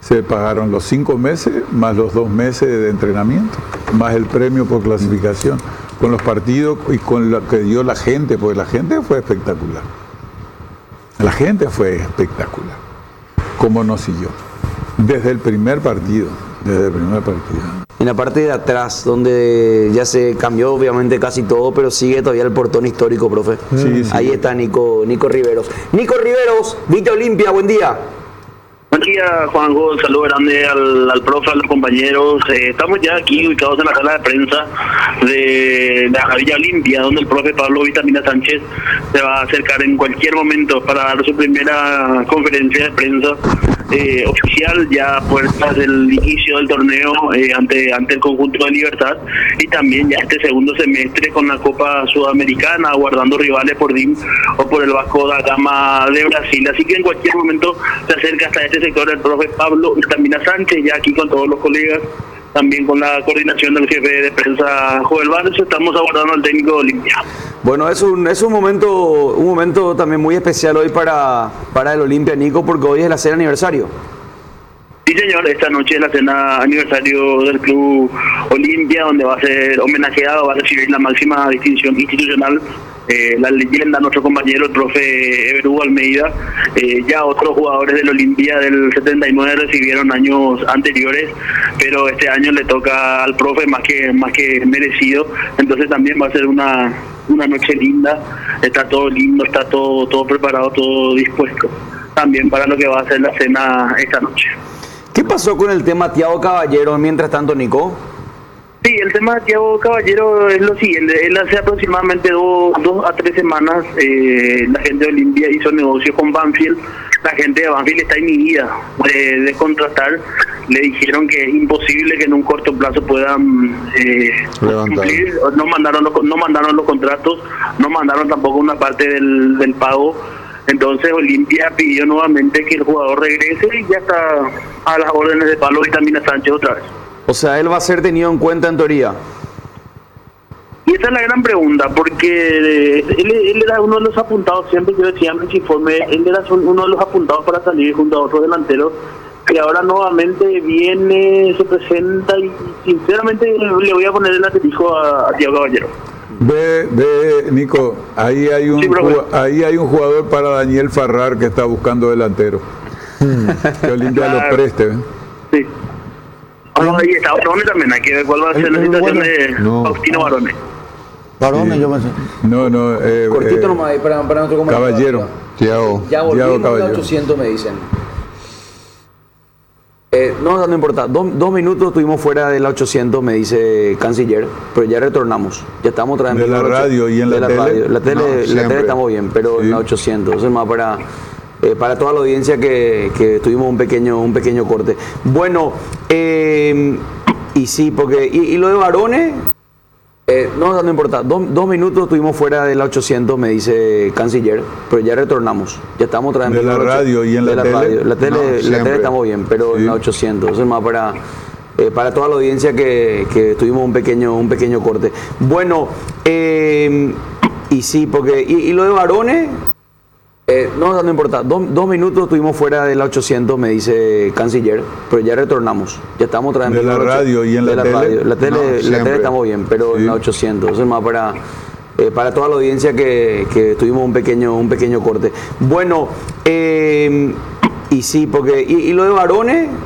se pagaron los 5 meses más los 2 meses de entrenamiento, más el premio por clasificación, con los partidos y con lo que dio la gente, porque la gente fue espectacular. La gente fue espectacular. Cómo nos siguió. Desde el primer partido. En la parte de atrás, donde ya se cambió obviamente casi todo, pero sigue todavía el portón histórico, profe. Sí. Ahí está Nico Riveros. Nico Riveros, Vita Olimpia, buen día. Buen día, Juanjo, un saludo grande al profe, a los compañeros. Estamos ya aquí ubicados en la sala de prensa de la Villa Olimpia, donde el profe Pablo Vitamina Sánchez se va a acercar en cualquier momento para dar su primera conferencia de prensa oficial, ya a puertas del inicio del torneo ante el conjunto de Libertad, y también ya este segundo semestre con la Copa Sudamericana, aguardando rivales por DIM o por el Vasco da Gama de Brasil. Así que en cualquier momento se acerca hasta este sector el profe Pablo Vitamina Sánchez, ya aquí con todos los colegas, también con la coordinación del jefe de prensa Joel Barros. Estamos aguardando al técnico de Olimpia. Bueno, es un momento también muy especial hoy para el Olimpia, Nico, porque hoy es la cena aniversario. Sí, señor, esta noche es la cena aniversario del Club Olimpia, donde va a ser homenajeado, va a recibir la máxima distinción institucional la leyenda, nuestro compañero, el profe Everugo Almeida. Ya otros jugadores del Olimpia del 79 recibieron años anteriores, pero este año le toca al profe más que merecido. Entonces también va a ser una noche linda, está todo lindo, está todo preparado, todo dispuesto también para lo que va a ser la cena esta noche. ¿Qué pasó con el tema Thiago Caballero mientras tanto, Nico? Sí, el tema de Thiago Caballero es lo siguiente. Él hace aproximadamente 2 a 3 semanas la gente de Olimpia hizo negocio con Banfield. La gente de Banfield está inhibida de contratar. Le dijeron que es imposible que en un corto plazo puedan cumplir. No mandaron los contratos, no mandaron tampoco una parte del pago. Entonces Olimpia pidió nuevamente que el jugador regrese y ya está a las órdenes de Pablo Vitamina Sánchez otra vez. O sea, él va a ser tenido en cuenta en teoría. Y esa es la gran pregunta, porque él era uno de los apuntados, siempre yo decía en ese informe, él era uno de los apuntados para salir junto a otros delanteros, que ahora nuevamente viene, se presenta y sinceramente le voy a poner el asterisco a Thiago Caballero. Ve, Nico, ahí hay un jugador para Daniel Farrar que está buscando delantero. Que Olimpia lo preste. Sí. Ahí está Barone también, hay que ver cuál va a ser la situación de Faustino Barone. Barone, yo pensé. No. Cortito nomás ahí para nuestro compañero. Caballero. Ya volvimos a Caballero. 800, me dicen. No importa. 2 minutos estuvimos fuera de la 800, me dice Canciller, pero ya retornamos. Ya estamos otra vez de la radio y en la tele. Radio. La tele estamos bien, pero en la 800. Entonces más para toda la audiencia que tuvimos un pequeño corte. Bueno, y sí, porque y lo de Barone, no importa. 2 minutos estuvimos fuera de la 800, me dice Canciller, pero ya retornamos. Ya estamos otra vez de la radio y en la tele. Radio. La tele estamos bien, pero en la 800. Entonces más para toda la audiencia que tuvimos un pequeño corte. Bueno, y sí, porque y lo de Barone, no importa. 2 minutos estuvimos fuera de la 800, me dice Canciller, pero ya retornamos. Ya estamos otra vez de la radio y en la tele. Radio. La tele estamos bien, pero en la 800. Entonces más para toda la audiencia que tuvimos un pequeño corte. Bueno, y sí, porque y lo de Barone,